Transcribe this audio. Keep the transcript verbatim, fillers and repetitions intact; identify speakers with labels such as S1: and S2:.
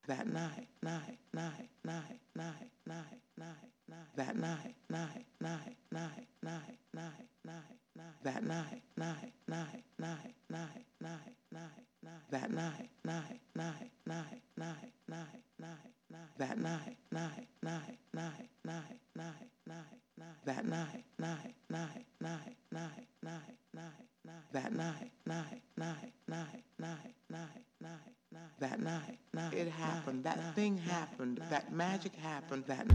S1: that night, night, night, night, night, night, night, night, that night, night, night, night, night, night, night, night, that night, night, night, night, night, night, night, night, that night, night, night, night, night, night, night, night, that night, night, night, night, night, night, night, night, that night, night, night, night, night, night, night, night, that night, night, night, night, night, night, night, night, that night, night, it happened, that thing happened, that magic happened, that